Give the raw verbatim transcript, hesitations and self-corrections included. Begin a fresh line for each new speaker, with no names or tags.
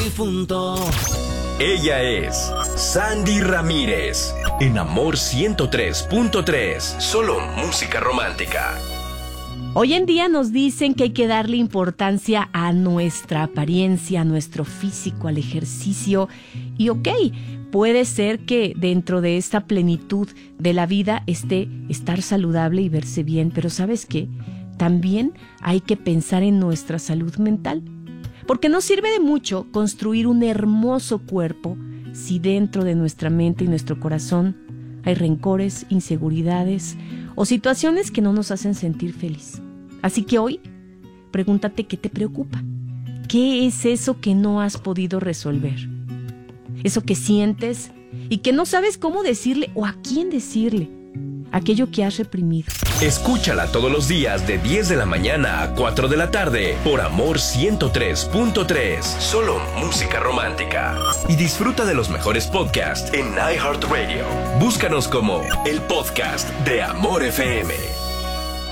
difunto.
Ella es Sandy Ramírez, en Amor ciento tres punto tres, solo música romántica.
Hoy en día nos dicen que hay que darle importancia a nuestra apariencia, a nuestro físico, al ejercicio. Y ok, puede ser que dentro de esta plenitud de la vida esté estar saludable y verse bien, pero ¿sabes qué? También hay que pensar en nuestra salud mental. Porque no sirve de mucho construir un hermoso cuerpo si dentro de nuestra mente y nuestro corazón hay rencores, inseguridades o situaciones que no nos hacen sentir feliz. Así que hoy, pregúntate qué te preocupa. ¿Qué es eso que no has podido resolver? Eso que sientes y que no sabes cómo decirle o a quién decirle. Aquello que has reprimido.
Escúchala todos los días de diez de la mañana a cuatro de la tarde por Amor ciento tres punto tres, solo música romántica. Y disfruta de los mejores podcasts en iHeartRadio. Búscanos como el podcast de Amor F M.